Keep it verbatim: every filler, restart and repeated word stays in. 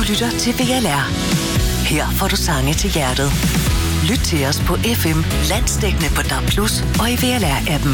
lytter til V L R. Her får du sange til hjertet. Lyt til os på F M, landsdækkende på D A B plus, og i V L R-appen.